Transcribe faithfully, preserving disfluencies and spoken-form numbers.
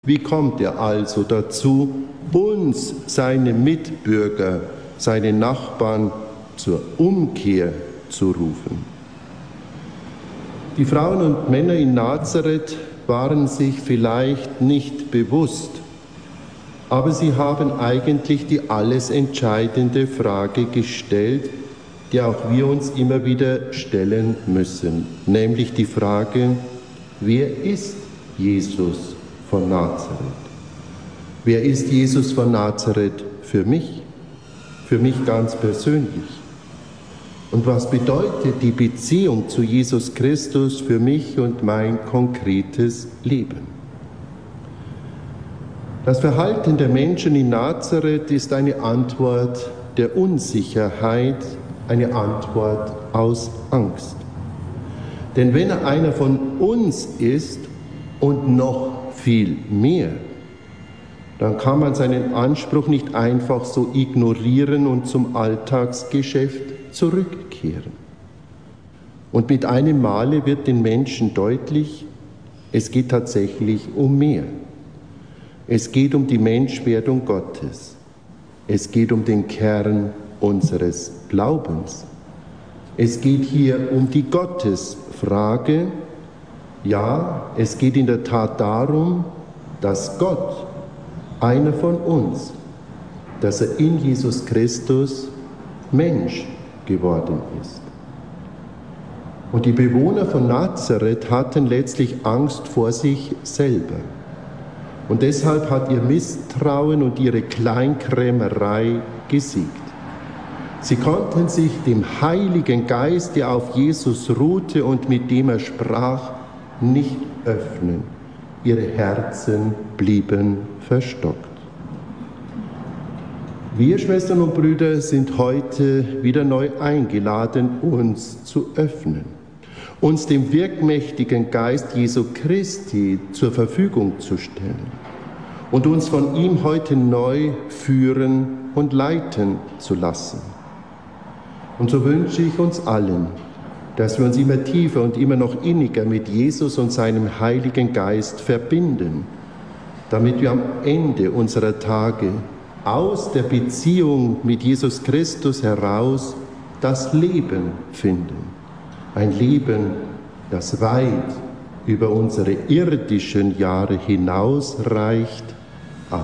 Wie kommt er also dazu, uns, seine Mitbürger, seine Nachbarn zur Umkehr zu rufen? Die Frauen und Männer in Nazareth waren sich vielleicht nicht bewusst, aber sie haben eigentlich die alles entscheidende Frage gestellt, die auch wir uns immer wieder stellen müssen, nämlich die Frage: Wer ist Jesus von Nazareth? Wer ist Jesus von Nazareth für mich? Für mich ganz persönlich? Und was bedeutet die Beziehung zu Jesus Christus für mich und mein konkretes Leben? Das Verhalten der Menschen in Nazareth ist eine Antwort der Unsicherheit, eine Antwort aus Angst. Denn wenn er einer von uns ist und noch viel mehr, dann kann man seinen Anspruch nicht einfach so ignorieren und zum Alltagsgeschäft zurückkehren. Und mit einem Male wird den Menschen deutlich, es geht tatsächlich um mehr. Es geht um die Menschwerdung Gottes. Es geht um den Kern unseres Glaubens. Es geht hier um die Gottesfrage. Ja, es geht in der Tat darum, dass Gott, einer von uns, dass er in Jesus Christus Mensch geworden ist. Und die Bewohner von Nazareth hatten letztlich Angst vor sich selber. Und deshalb hat ihr Misstrauen und ihre Kleinkrämerei gesiegt. Sie konnten sich dem Heiligen Geist, der auf Jesus ruhte und mit dem er sprach, nicht öffnen. Ihre Herzen blieben verstockt. Wir, Schwestern und Brüder, sind heute wieder neu eingeladen, uns zu öffnen, uns dem wirkmächtigen Geist Jesu Christi zur Verfügung zu stellen und uns von ihm heute neu führen und leiten zu lassen. Und so wünsche ich uns allen, dass wir uns immer tiefer und immer noch inniger mit Jesus und seinem Heiligen Geist verbinden, damit wir am Ende unserer Tage aus der Beziehung mit Jesus Christus heraus das Leben finden. Ein Leben, das weit über unsere irdischen Jahre hinausreicht